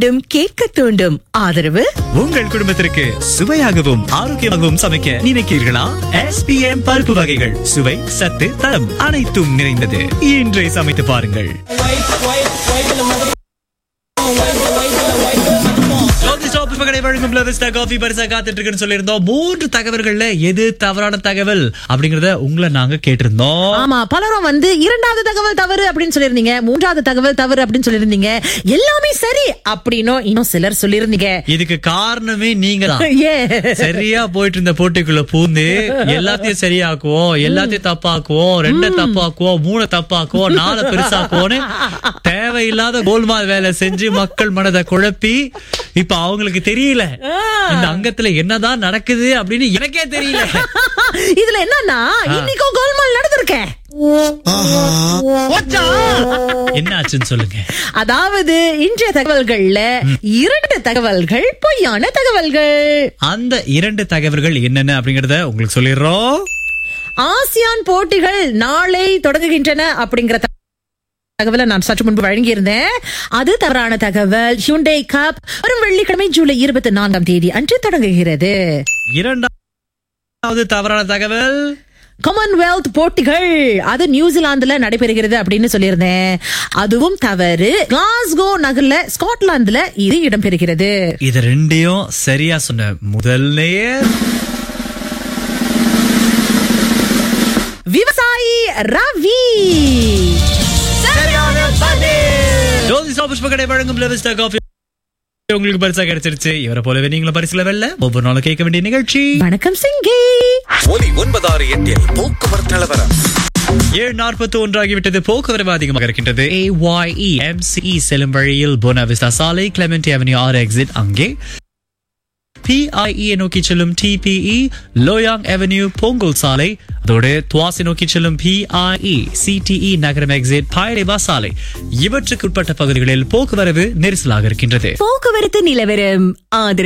மீண்டும் கேட்க தூண்டும். ஆதரவு உங்கள் குடும்பத்திற்கு சுவையாகவும் ஆரோக்கியமாகவும் சமைக்க நினைக்கிறீர்களா? SPM பருப்பு வகைகள் சுவை, சத்து, தரம் அனைத்தும் நிறைந்தது. இன்றே சமைத்து பாருங்கள். மூன்று தகவல்கள்ல எது தவறான தகவல் அப்படிங்கறத உங்களை நாங்க கேட்டிருந்தோம். ஆமா, பலரும் இரண்டாவது தகவல் தவறு அப்படின்னு சொல்லிருந்தீங்க, மூன்றாவது தகவல் தவறு அப்படின்னு சொல்லிருந்தீங்க, எல்லாமே சரி அப்படின்னு இன்னும் சிலர் சொல்லிருந்தீங்க. இதுக்கு காரணமே நீங்க தான். சரியா போயிட்டு இருந்த போட்டிக்குள்ள பூந்து எல்லாத்தையும் சரியாக்குவோம், எல்லாத்தையும் தப்பாக்குவோம், 2 தப்பாக்குவோம், 3 தப்பாக்குவோம், 4 பெருசாக்குவோம், தேவையில்லாத கோல்மால் வேலை செஞ்சு மக்கள் மனதை குழப்பி இப்ப அவங்களுக்கு தெரியல இந்த அங்கத்துல என்னதான் நடக்குது அப்படின்னு எனக்கே தெரியல. இதுல என்னன்னா இன்னைக்கும் கோல்மால் நடந்திருக்கேன். என்ன ஆச்சுன்னு சொல்லுங்க. அதாவது இன்றைய தகவல்கள்ல 2 தகவல்கள் பொய்யான தகவல்கள். அந்த 2 தகவல்கள் என்னென்ன அப்படிங்கறத உங்களுக்கு சொல்லிடுறோம். ஆசியான் போட்டிகள் நாளை தொடங்குகின்றன அப்படிங்கிற தகவலை நான் சற்று முன்பு வழங்கியிருந்தேன். அது தவறான தகவல். ஹியூண்டை கப் வரும் வெள்ளிக்கிழமை ஜூலை 24ஆம் தேதி அன்று தொடங்குகிறது. இரண்டாவது தவறான தகவல், காமன்வெல்த் போட்டிகள் அது நியூசிலாந்துல நடைபெறுகிறது அப்படின்னு சொல்லியிருந்தேன். அதுவும் தவறு. கிளாஸ்கோ நகர்ல ஸ்காட்லாந்துல இது இடம்பெறுகிறது. இது 2யும் சரியா சொன்ன முதல்லையே விவசாயி ரவி வழங்கும் உங்களுக்கு பரிசா கிடைச்சிருச்சு. இவரை போலவே நீங்களும் பரிசுல வெல்ல ஒவ்வொரு நாளும் கேட்க வேண்டிய நிகழ்ச்சி வணக்கம் சிங்கி. ஒலி 968 போக்குவரத்து நிலவரம். 7:41 ஆகிவிட்டது. போக்குவரவு அதிகமாக இருக்கின்றது. AYE MCE செல்லும் வழியில் போனாவிஸ்டா சாலை, கிளெமென்டி அவென்யூ 6 எக்ஸிட் அங்கே. PIE நோக்கி செல்லும் TPE லோயாங் அவென்யூ பொங்கல் சாலை, அதோடு துவாசி நோக்கி செல்லும் PIE CTE நகரம் எக்ஸிட் பைரேபா சாலை. இவற்றுக்கு உட்பட்ட பகுதிகளில் போக்குவரவு நெரிசலாக இருக்கின்றது. போக்குவரத்து நிலவரம். ஆதரவு